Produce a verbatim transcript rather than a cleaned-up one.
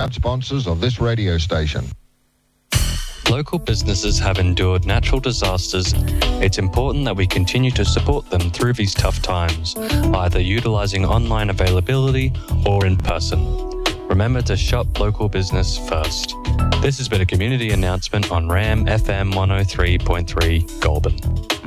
proud sponsors of this radio station. Local businesses have endured natural disasters. It's important that we continue to support them through these tough times, either utilising online availability or in person. Remember to shop local business first. This has been a community announcement on RAM F M one oh three point three Goulburn.